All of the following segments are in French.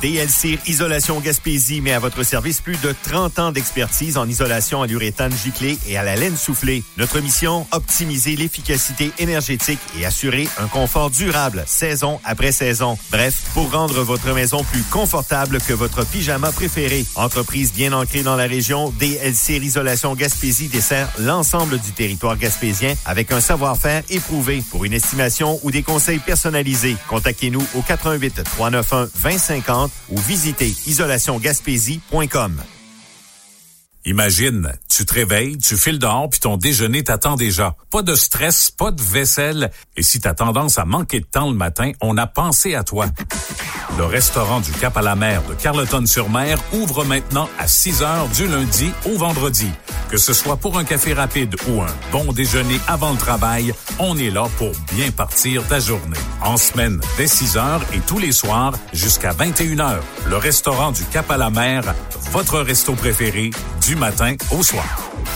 DLC Isolation Gaspésie met à votre service plus de 30 ans d'expertise en isolation à l'uréthane giclée et à la laine soufflée. Notre mission, optimiser l'efficacité énergétique et assurer un confort durable, saison après saison. Bref, pour rendre votre maison plus confortable que votre pyjama préféré. Entreprise bien ancrée dans la région, DLC Isolation Gaspésie dessert l'ensemble du territoire gaspésien avec un savoir-faire éprouvé. Pour une estimation ou des conseils personnalisés, contactez-nous au 88 391 2050 ou visitez isolationgaspésie.com. Imagine, tu te réveilles, tu files dehors puis ton déjeuner t'attend déjà. Pas de stress, pas de vaisselle. Et si t'as tendance à manquer de temps le matin, on a pensé à toi. Le restaurant du Cap à la Mer de Carleton-sur-Mer ouvre maintenant à 6 heures du lundi au vendredi. Que ce soit pour un café rapide ou un bon déjeuner avant le travail, on est là pour bien partir ta journée. En semaine, dès 6 heures et tous les soirs jusqu'à 21 heures. Le restaurant du Cap à la Mer, votre resto préféré, du matin au soir.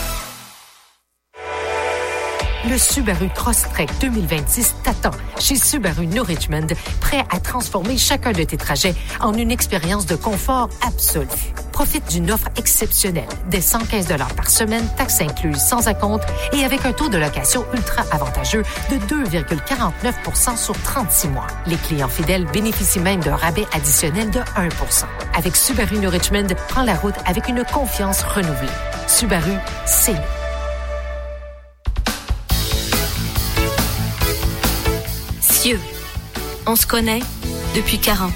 Le Subaru Crosstrek 2026 t'attend chez Subaru New Richmond, prêt à transformer chacun de tes trajets en une expérience de confort absolue. Profite d'une offre exceptionnelle, dès 115 $ par semaine, taxes incluses sans acompte et avec un taux de location ultra avantageux de 2,49 % sur 36 mois. Les clients fidèles bénéficient même d'un rabais additionnel de 1 %. Avec Subaru New Richmond, prends la route avec une confiance renouvelée. Subaru, c'est nous. Cieux, on se connaît depuis 40